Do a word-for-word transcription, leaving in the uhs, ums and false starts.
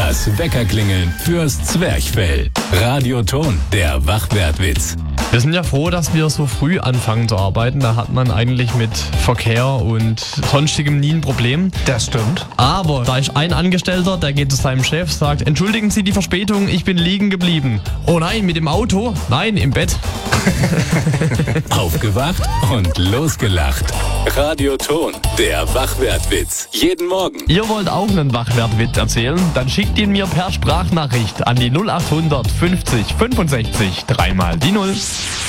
Das Weckerklingeln fürs Zwerchfell. Radioton, der Wachwertwitz. Wir sind ja froh, dass wir so früh anfangen zu arbeiten. Da hat man eigentlich mit Verkehr und sonstigem nie ein Problem. Das stimmt. Aber da ist ein Angestellter, der geht zu seinem Chef, sagt, entschuldigen Sie die Verspätung, ich bin liegen geblieben. Oh nein, mit dem Auto? Nein, im Bett. Aufgewacht und losgelacht. Radioton, der Wachwertwitz. Jeden Morgen. Ihr wollt auch einen Wachwertwitz erzählen? Dann schickt ihn mir per Sprachnachricht an die null acht hundert fünfzig fünfundsechzig dreimal die Null.